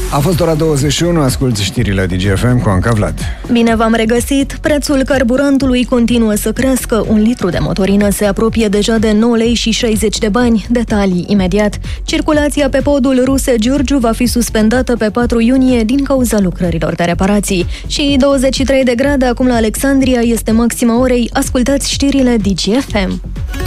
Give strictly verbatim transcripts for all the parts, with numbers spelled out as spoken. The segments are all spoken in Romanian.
A fost ora douăzeci și unu, asculți știrile D G F M cu Anca Vlad. Bine v-am regăsit! Prețul carburantului continuă să crească. Un litru de motorină se apropie deja de nouă lei și șaizeci de bani. Detalii imediat. Circulația pe podul Ruse-Giurgiu va fi suspendată pe patru iunie din cauza lucrărilor de reparații. Și douăzeci și trei de grade acum la Alexandria este maxima orei. Ascultați știrile D G F M.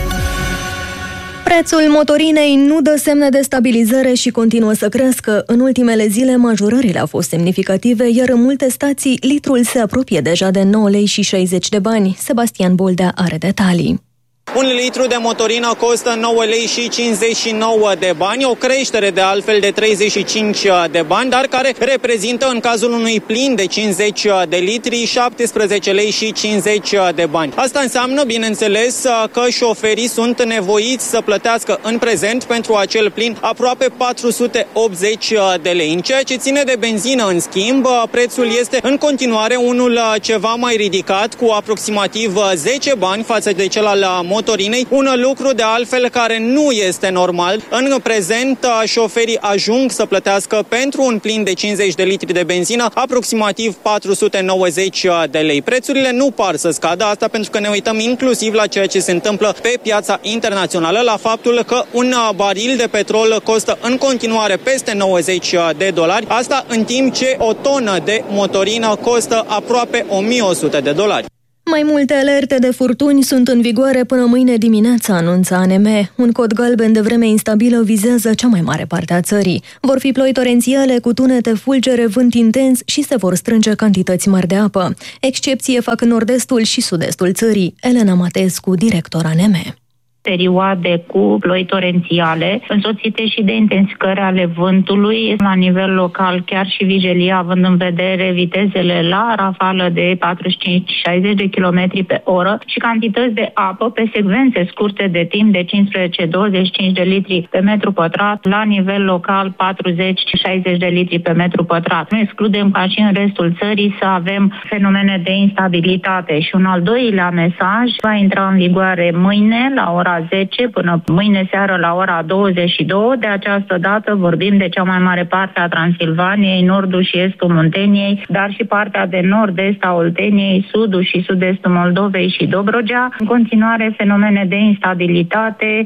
Prețul motorinei nu dă semne de stabilizare și continuă să crească. În ultimele zile, majorările au fost semnificative, iar în multe stații, litrul se apropie deja de nouă lei și șaizeci de bani. Sebastian Boldea are detalii. Un litru de motorină costă nouă lei și cincizeci și nouă de bani, o creștere de altfel de treizeci și cinci de bani, dar care reprezintă în cazul unui plin de cincizeci de litri șaptesprezece lei și cincizeci de bani. Asta înseamnă, bineînțeles, că șoferii sunt nevoiți să plătească în prezent pentru acel plin aproape patru sute optzeci de lei. În ceea ce ține de benzină, în schimb, prețul este în continuare unul ceva mai ridicat, cu aproximativ zece bani față de cel al motorinei. Un lucru de altfel care nu este normal. În prezent, șoferii ajung să plătească pentru un plin de cincizeci de litri de benzină aproximativ patru sute nouăzeci de lei. Prețurile nu par să scadă, asta pentru că ne uităm inclusiv la ceea ce se întâmplă pe piața internațională, la faptul că un baril de petrol costă în continuare peste nouăzeci de dolari, asta în timp ce o tonă de motorină costă aproape o mie o sută de dolari. Mai multe alerte de furtuni sunt în vigoare până mâine dimineața, anunță A N M. Un cod galben de vreme instabilă vizează cea mai mare parte a țării. Vor fi ploi torențiale cu tunete, fulgere, vânt intens și se vor strânge cantități mari de apă. Excepție fac nord-estul și sud-estul țării. Elena Matescu, director A N M. Perioade cu ploi torențiale, însoțite și de intensificări ale vântului la nivel local, chiar și vigilia, având în vedere vitezele la rafală de patruzeci și cinci șaizeci de kilometri pe oră și cantități de apă pe secvențe scurte de timp de cincisprezece douăzeci și cinci de litri pe metru pătrat, la nivel local patruzeci șaizeci de litri pe metru pătrat. Nu excludem ca și în restul țării să avem fenomene de instabilitate. Și un al doilea mesaj va intra în vigoare mâine la ora zece până mâine seară la ora douăzeci și două. De această dată vorbim de cea mai mare parte a Transilvaniei, nordul și estul Munteniei, dar și partea de nord-est a Olteniei, sudul și sud-estul Moldovei și Dobrogea. În continuare, fenomene de instabilitate.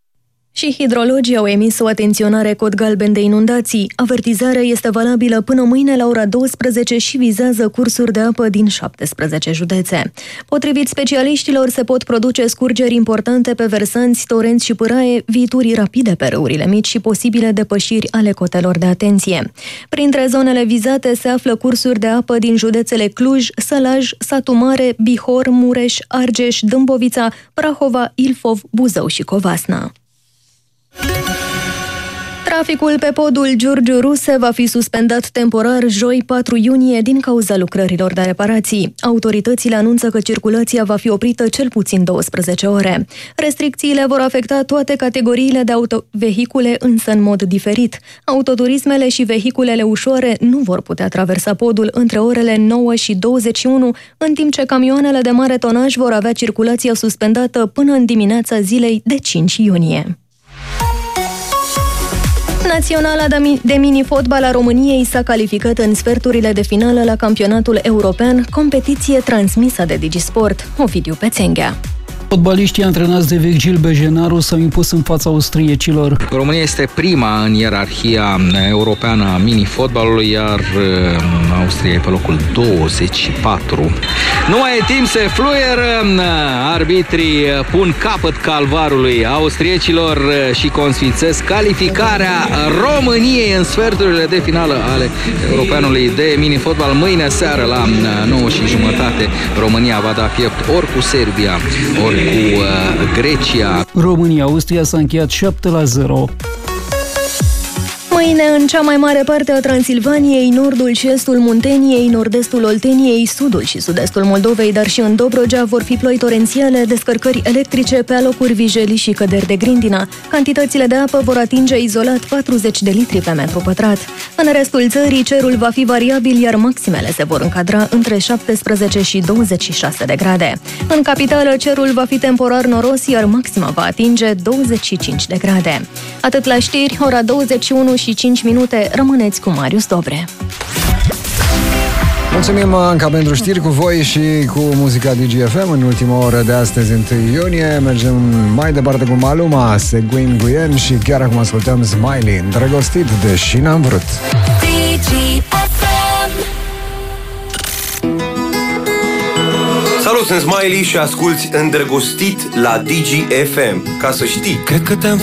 Și hidrologii au emis o atenționare cod galben de inundații. Avertizarea este valabilă până mâine la ora douăsprezece și vizează cursuri de apă din șaptesprezece județe. Potrivit specialiștilor, se pot produce scurgeri importante pe versanți, torenți și pâraie, viituri rapide pe râurile mici și posibile depășiri ale cotelor de atenție. Printre zonele vizate se află cursuri de apă din județele Cluj, Sălaj, Satu Mare, Bihor, Mureș, Argeș, Dâmbovița, Prahova, Ilfov, Buzău și Covasna. Traficul pe podul Giurgiu-Ruse va fi suspendat temporar joi patru iunie din cauza lucrărilor de reparații. Autoritățile anunță că circulația va fi oprită cel puțin douăsprezece ore. Restricțiile vor afecta toate categoriile de autovehicule, însă în mod diferit. Autoturismele și vehiculele ușoare nu vor putea traversa podul între orele nouă și douăzeci și unu, în timp ce camioanele de mare tonaj vor avea circulația suspendată până în dimineața zilei de cinci iunie. Naționala de mini-fotbal a României s-a calificat în sferturile de finală la campionatul european, competiție transmisă de Digisport. Ovidiu Pețenghea. Fotbaliștii antrenați de Virgil Bejenaru s-au impus în fața austriecilor. România este prima în ierarhia europeană a mini-fotbalului, iar Austria e pe locul douăzeci și patru. Nu mai e timp, se fluieră, arbitrii pun capăt calvarului austriecilor și consfințesc calificarea României în sferturile de finală ale europeanului de mini-fotbal. Mâine seară la nouă și jumătate România va da piept ori cu Serbia, ori cu uh, Grecia. România-Austria s-a încheiat șapte la zero. Mâine, în cea mai mare parte a Transilvaniei, nordul și estul Munteniei, nord-estul Olteniei, sudul și sud-estul Moldovei, dar și în Dobrogea vor fi ploi torențiale, descărcări electrice, pe alocuri vijelii și căderi de grindină. Cantitățile de apă vor atinge izolat patruzeci de litri pe metru pătrat. În restul țării, cerul va fi variabil, iar maximele se vor încadra între șaptesprezece și douăzeci și șase de grade. În capitală, cerul va fi temporar noros, iar maxima va atinge douăzeci și cinci de grade. Atât la știri, ora douăzeci și unu și cinci minute. Rămâneți cu Marius Dobre. Mulțumim, Anca, pentru știri cu voi și cu muzica D G F M. În ultima oră de astăzi, întâi iunie, mergem mai departe cu Maluma, Seguin Guyen și chiar acum ascultăm Smiley, îndrăgostit de și n-am vrut. Salut, sunt Smiley și asculți Îndrăgostit la D G F M. Ca să știi. Cred că te-am